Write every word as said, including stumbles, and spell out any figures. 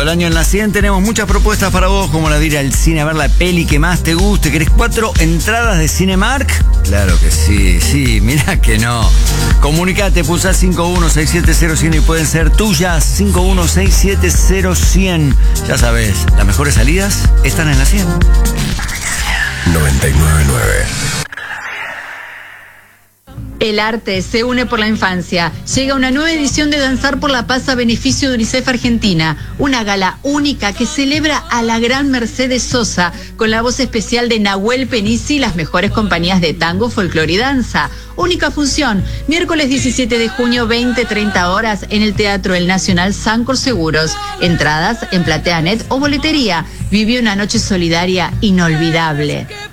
el año en la cien tenemos muchas propuestas para vos, como la de ir al cine a ver la peli que más te guste. ¿Querés cuatro entradas de Cinemark? Claro que sí, sí, mirá que no. Comunicate, pulsá cinco uno seis siete cero cien y pueden ser tuyas. cinco uno seis siete cero cien. Ya sabes, las mejores salidas están en la cien. noventa y nueve punto nueve. El arte se une por la infancia. Llega una nueva edición de Danzar por la Paz a beneficio de UNICEF Argentina. Una gala única que celebra a la gran Mercedes Sosa con la voz especial de Nahuel Penisi y las mejores compañías de tango, folclore y danza. Única función, miércoles diecisiete de junio, veinte treinta horas en el Teatro El Nacional Sancor Seguros. Entradas en PlateaNet o boletería. Vive una noche solidaria inolvidable.